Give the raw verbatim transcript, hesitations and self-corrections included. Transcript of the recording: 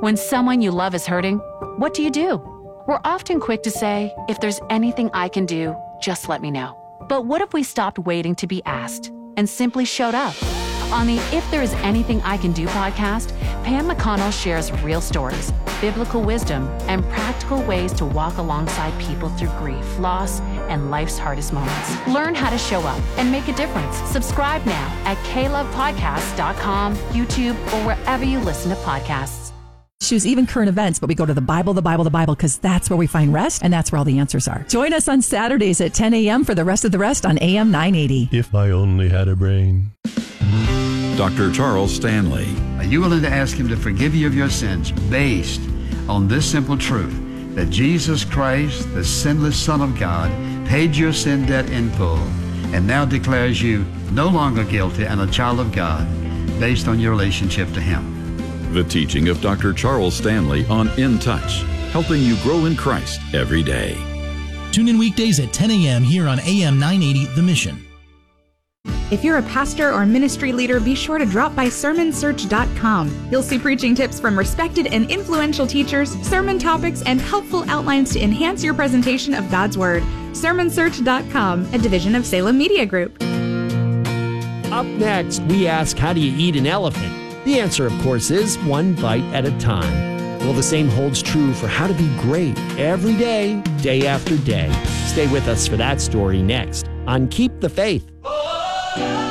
When someone you love is hurting, what do you do? We're often quick to say, if there's anything I can do, just let me know. But what if we stopped waiting to be asked and simply showed up? On the If There Is Anything I Can Do podcast, Pam McConnell shares real stories, biblical wisdom, and practical ways to walk alongside people through grief, loss, and life's hardest moments. Learn how to show up and make a difference. Subscribe now at k love podcast dot com, YouTube, or wherever you listen to podcasts. Issues, even current events, but we go to the Bible, the Bible, the Bible, because that's where we find rest, and that's where all the answers are. Join us on Saturdays at ten a.m. for the rest of the rest on A M nine eighty. If I only had a brain. Doctor Charles Stanley. Are you willing to ask him to forgive you of your sins based on this simple truth, that Jesus Christ, the sinless Son of God, paid your sin debt in full and now declares you no longer guilty and a child of God based on your relationship to him? The teaching of Doctor Charles Stanley on In Touch, helping you grow in Christ every day. Tune in weekdays at ten a.m. here on A M nine eighty, The Mission. If you're a pastor or ministry leader, be sure to drop by sermon search dot com. You'll see preaching tips from respected and influential teachers, sermon topics, and helpful outlines to enhance your presentation of God's Word. sermon search dot com, a division of Salem Media Group. Up next, we ask, how do you eat an elephant? The answer, of course, is one bite at a time. Well, the same holds true for how to be great every day, day after day. Stay with us for that story next on Keep the Faith. Oh,